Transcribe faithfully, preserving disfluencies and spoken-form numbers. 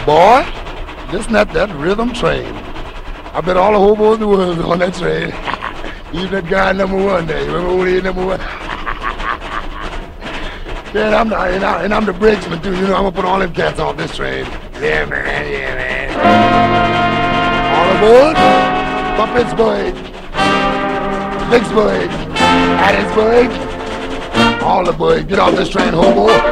Boy, listen at that rhythm train. I bet all the hobos in the world are on that train. Even that guy number one there. You remember who he is, number one? Yeah, and I'm, the, and, I, and I'm the brakesman too. You know, I'm gonna put all them cats off this train. Yeah, man, yeah, man. All aboard. Puppetsburg. Vicksburg. Hattiesburg. All aboard. Get off this train, hobo.